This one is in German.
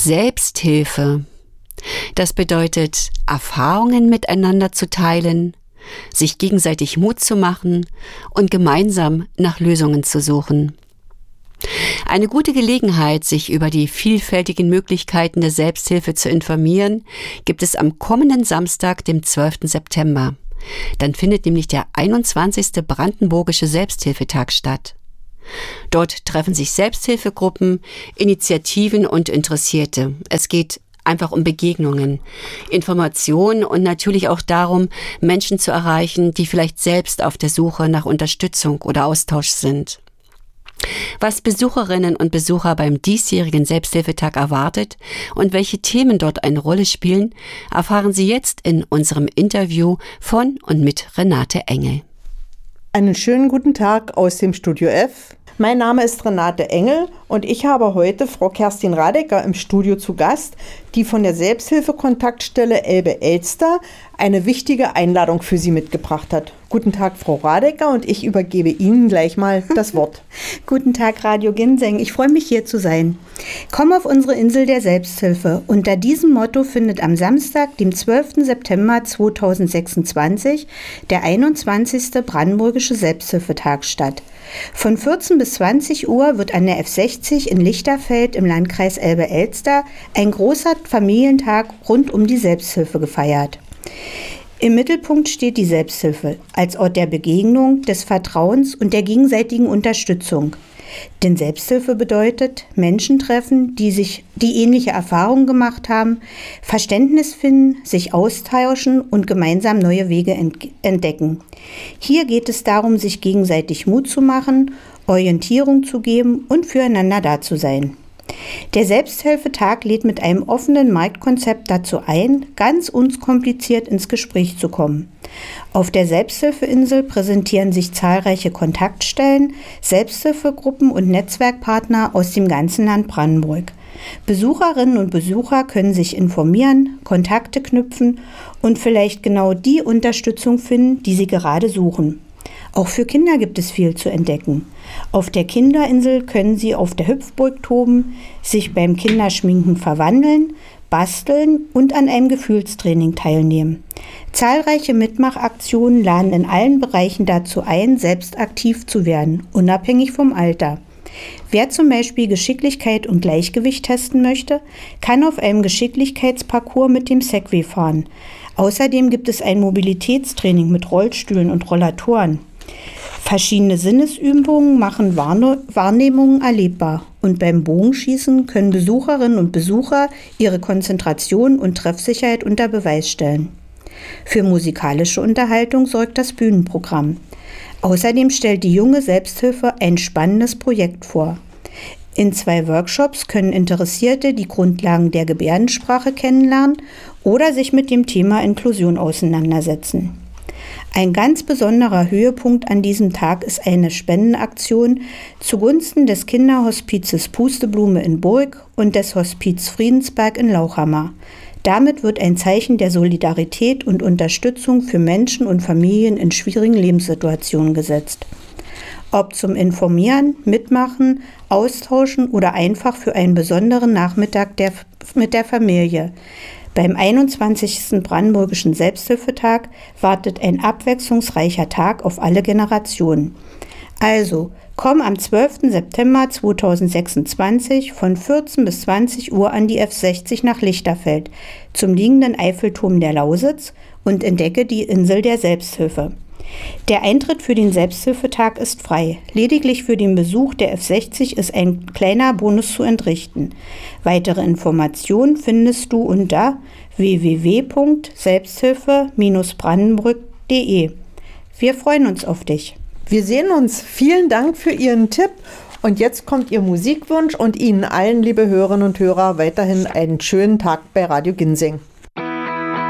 Selbsthilfe. Das bedeutet, Erfahrungen miteinander zu teilen, sich gegenseitig Mut zu machen und gemeinsam nach Lösungen zu suchen. Eine gute Gelegenheit, sich über die vielfältigen Möglichkeiten der Selbsthilfe zu informieren, gibt es am kommenden Samstag, dem 12. September. Dann findet nämlich der 21. Brandenburgische Selbsthilfetag statt. Dort treffen sich Selbsthilfegruppen, Initiativen und Interessierte. Es geht einfach um Begegnungen, Informationen und natürlich auch darum, Menschen zu erreichen, die vielleicht selbst auf der Suche nach Unterstützung oder Austausch sind. Was Besucherinnen und Besucher beim diesjährigen Selbsthilfetag erwartet und welche Themen dort eine Rolle spielen, erfahren Sie jetzt in unserem Interview von und mit Renate Engel. Einen schönen guten Tag aus dem Studio F. Mein Name ist Renate Engel und ich habe heute Frau Kerstin Radecker im Studio zu Gast, die von der Selbsthilfekontaktstelle Elbe-Elster eine wichtige Einladung für Sie mitgebracht hat. Guten Tag, Frau Radecker, und ich übergebe Ihnen gleich mal das Wort. Guten Tag, Radio Ginseng. Ich freue mich, hier zu sein. Komm auf unsere Insel der Selbsthilfe. Unter diesem Motto findet am Samstag, dem 12. September 2026, der 21. Brandenburgische Selbsthilfetag statt. Von 14 bis 20 Uhr wird an der F60 in Lichterfeld im Landkreis Elbe-Elster ein großer Familientag rund um die Selbsthilfe gefeiert. Im Mittelpunkt steht die Selbsthilfe als Ort der Begegnung, des Vertrauens und der gegenseitigen Unterstützung. Denn Selbsthilfe bedeutet Menschen treffen, die ähnliche Erfahrungen gemacht haben, Verständnis finden, sich austauschen und gemeinsam neue Wege entdecken. Hier geht es darum, sich gegenseitig Mut zu machen, Orientierung zu geben und füreinander da zu sein. Der Selbsthilfetag lädt mit einem offenen Marktkonzept dazu ein, ganz unkompliziert ins Gespräch zu kommen. Auf der Selbsthilfeinsel präsentieren sich zahlreiche Kontaktstellen, Selbsthilfegruppen und Netzwerkpartner aus dem ganzen Land Brandenburg. Besucherinnen und Besucher können sich informieren, Kontakte knüpfen und vielleicht genau die Unterstützung finden, die sie gerade suchen. Auch für Kinder gibt es viel zu entdecken. Auf der Kinderinsel können sie auf der Hüpfburg toben, sich beim Kinderschminken verwandeln, basteln und an einem Gefühlstraining teilnehmen. Zahlreiche Mitmachaktionen laden in allen Bereichen dazu ein, selbst aktiv zu werden, unabhängig vom Alter. Wer zum Beispiel Geschicklichkeit und Gleichgewicht testen möchte, kann auf einem Geschicklichkeitsparcours mit dem Segway fahren. Außerdem gibt es ein Mobilitätstraining mit Rollstühlen und Rollatoren. Verschiedene Sinnesübungen machen Wahrnehmungen erlebbar und beim Bogenschießen können Besucherinnen und Besucher ihre Konzentration und Treffsicherheit unter Beweis stellen. Für musikalische Unterhaltung sorgt das Bühnenprogramm. Außerdem stellt die junge Selbsthilfe ein spannendes Projekt vor. In 2 Workshops können Interessierte die Grundlagen der Gebärdensprache kennenlernen oder sich mit dem Thema Inklusion auseinandersetzen. Ein ganz besonderer Höhepunkt an diesem Tag ist eine Spendenaktion zugunsten des Kinderhospizes Pusteblume in Burg und des Hospiz Friedensberg in Lauchhammer. Damit wird ein Zeichen der Solidarität und Unterstützung für Menschen und Familien in schwierigen Lebenssituationen gesetzt. Ob zum Informieren, Mitmachen, Austauschen oder einfach für einen besonderen Nachmittag mit der Familie. Beim 21. Brandenburgischen Selbsthilfetag wartet ein abwechslungsreicher Tag auf alle Generationen. Also, komm am 12. September 2026 von 14 bis 20 Uhr an die F60 nach Lichterfeld zum liegenden Eiffelturm der Lausitz und entdecke die Insel der Selbsthilfe. Der Eintritt für den Selbsthilfetag ist frei. Lediglich für den Besuch der F60 ist ein kleiner Bonus zu entrichten. Weitere Informationen findest du unter www.selbsthilfe-brandenburg.de. Wir freuen uns auf dich. Wir sehen uns. Vielen Dank für Ihren Tipp. Und jetzt kommt Ihr Musikwunsch und Ihnen allen, liebe Hörerinnen und Hörer, weiterhin einen schönen Tag bei Radio Ginseng.